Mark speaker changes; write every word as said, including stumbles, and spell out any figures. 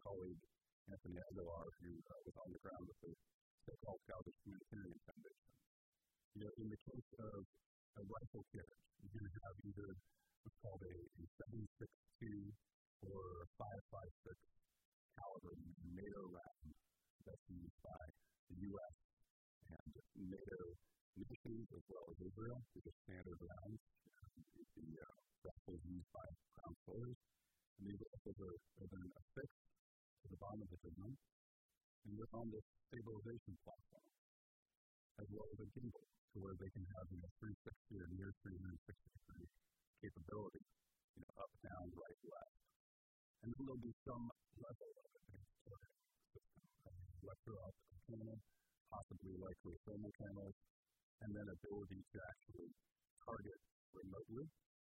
Speaker 1: colleague, Anthony Aguilar, who uh, was on the ground with the so-called Salvage Humanitarian Foundation. You know, in the case of a rifle carriage, you're going to have either what's called a, a seven six two or five five six caliber NATO round that's used by the U S and NATO nations as well as Israel, which are standard rounds. The uh, rifles used by ground forces, and these rifles are, are then affixed to the bottom of the gun, and they're on this stabilization platform, as well as a gimbal, to where they can have, you know, three sixty or near three sixty degree capability, you know, up, down, right, left. And then there'll be some level of advanced targeting system, electro-optical camera, possibly likely thermal cameras, and then ability to actually